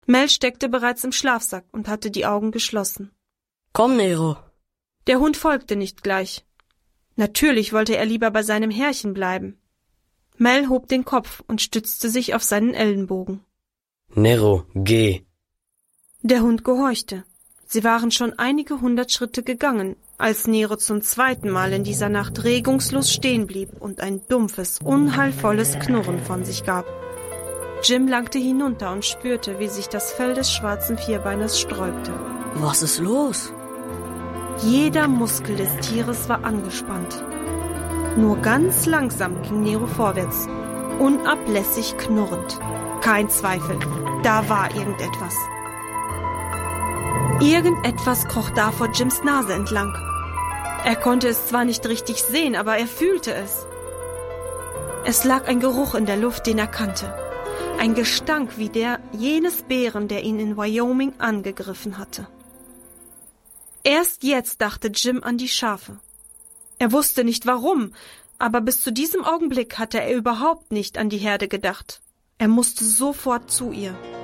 Mel steckte bereits im Schlafsack und hatte die Augen geschlossen. Komm, Nero. Der Hund folgte nicht gleich. Natürlich wollte er lieber bei seinem Herrchen bleiben. Mel hob den Kopf und stützte sich auf seinen Ellenbogen. Nero, geh. Der Hund gehorchte. Sie waren schon einige 100 Schritte gegangen, als Nero zum zweiten Mal in dieser Nacht regungslos stehen blieb und ein dumpfes, unheilvolles Knurren von sich gab. Jim langte hinunter und spürte, wie sich das Fell des schwarzen Vierbeiners sträubte. Was ist los? Jeder Muskel des Tieres war angespannt. Nur ganz langsam ging Nero vorwärts, unablässig knurrend. Kein Zweifel, da war irgendetwas. Irgendetwas kroch da vor Jims Nase entlang. Er konnte es zwar nicht richtig sehen, aber er fühlte es. Es lag ein Geruch in der Luft, den er kannte. Ein Gestank wie der jenes Bären, der ihn in Wyoming angegriffen hatte. Erst jetzt dachte Jim an die Schafe. Er wusste nicht warum, aber bis zu diesem Augenblick hatte er überhaupt nicht an die Herde gedacht. Er musste sofort zu ihr.